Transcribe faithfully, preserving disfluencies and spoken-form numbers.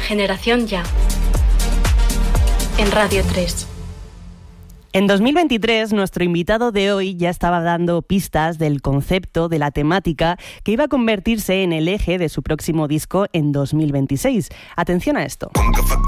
Generación Ya. En Radio tres. En dos mil veintitrés, nuestro invitado de hoy ya estaba dando pistas del concepto, de la temática, que iba a convertirse en el eje de su próximo disco en dos mil veintiséis. Atención a esto.